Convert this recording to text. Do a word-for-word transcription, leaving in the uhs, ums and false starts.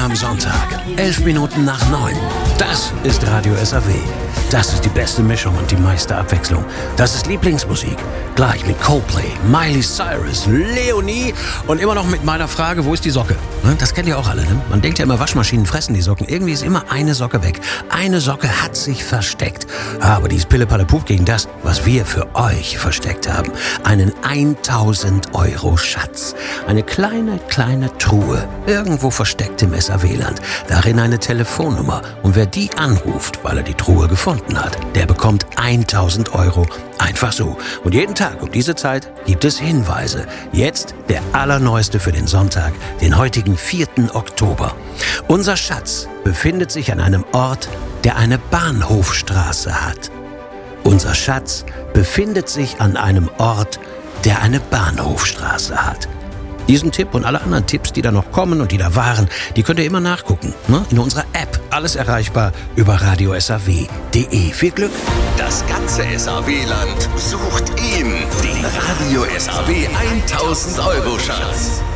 am Sonntag. Elf Minuten nach neun. Das ist Radio S A W. Das ist die beste Mischung und die meiste Abwechslung. Das ist Lieblingsmusik. Gleich mit Coldplay, Miley Cyrus, Leonie und immer noch mit meiner Frage, wo ist die Socke? Das kennt ihr auch alle, ne? Man denkt ja immer, Waschmaschinen fressen die Socken. Irgendwie ist immer eine Socke weg. Eine Socke hat sich versteckt. Aber die ist Pille-Palle-Pup gegen das, was wir für euch versteckt haben. Einen tausend Euro Schatz. Eine kleine, kleine Truhe. Irgendwo versteckt im S A W-Land. Darin eine Telefonnummer. Und wer die anruft, weil er die Truhe gefunden hat, der bekommt tausend Euro. Einfach so. Und jeden Tag um diese Zeit gibt es Hinweise. Jetzt der allerneueste für den Sonntag, den heutigen vierten Oktober. Unser Schatz befindet sich an einem Ort, der eine Bahnhofstraße hat. Unser Schatz befindet sich an einem Ort, der eine Bahnhofstraße hat. Diesen Tipp und alle anderen Tipps, die da noch kommen und die da waren, die könnt ihr immer nachgucken, ne? In unserer App. Alles erreichbar über radio s a w punkt d e. Viel Glück! Das ganze S A W-Land sucht ihn. Den Radio S A W tausend Euro Schatz.